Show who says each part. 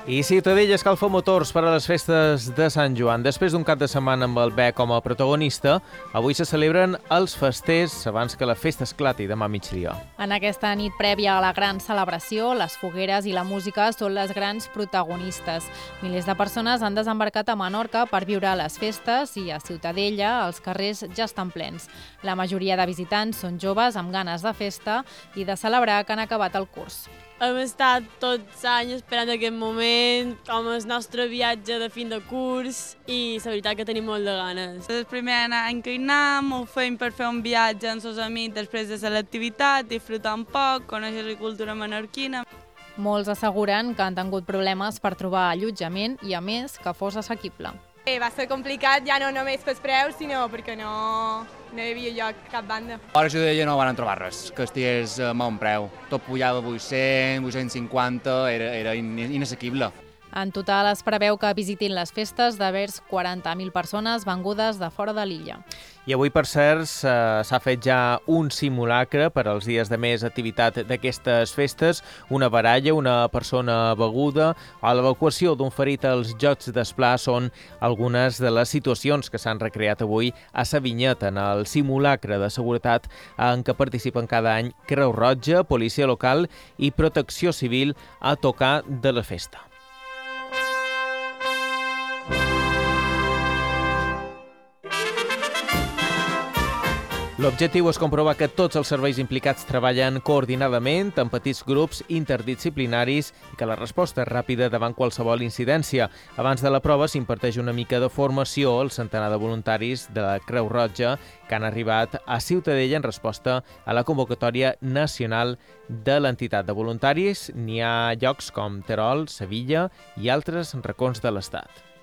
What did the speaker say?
Speaker 1: I Ciutadella escalfa motors per a les festes de Sant Joan. Després d'un cap de setmana amb el Bec com a protagonista, avui se celebren els festers abans que la festa esclati demà migdia.
Speaker 2: En aquesta nit prèvia a la gran celebració, les fogueres i la música són les grans protagonistes. Milers de persones han desembarcat a Menorca per viure les festes i a Ciutadella els carrers ja estan plens. La majoria de visitants són joves amb ganes de festa i de celebrar que han acabat el curs.
Speaker 3: Hem estat tots anys esperant aquest moment, com el nostre viatge de fin de curs, i la veritat que tenim molt de ganes.
Speaker 4: És el primer any que hi anem, ho fem per fer un viatge amb els amics després de l'activitat, disfrutar un poc, conèixer la cultura menorquina.
Speaker 2: Molts asseguren que han tingut problemes per trobar allotjament i, a més, que fos assequible.
Speaker 5: Va ser complicat, ja no només pels preus, sinó perquè no hi havia lloc a cap banda.
Speaker 6: A la Ciutadella no van trobar res que estigués a bon preu. Tot pujava a 800, 850, era inassequible.
Speaker 2: En total es preveu que visitin les festes de vers 40.000 persones vengudes de fora de l'illa.
Speaker 1: I avui, per cert, s'ha fet ja un simulacre per als dies de més activitat d'aquestes festes, una baralla, una persona beguda o l'evacuació d'un ferit als Jocs d'Esplà són algunes de les situacions que s'han recreat avui a la Vinyeta, en el simulacre de seguretat en què participen cada any Creu Roja, Policia Local i Protecció Civil a tocar de la festa. L'objectiu és comprovar que tots els serveis implicats treballen coordinadament en petits grups interdisciplinaris i que la resposta és ràpida davant qualsevol incidència. Abans de la prova s'imparteix una mica de formació al centenar de voluntaris de la Creu Roja que han arribat a Ciutadella en resposta a la convocatòria nacional de l'entitat de voluntaris. N'hi ha llocs com Terol, Sevilla i altres racons de l'Estat.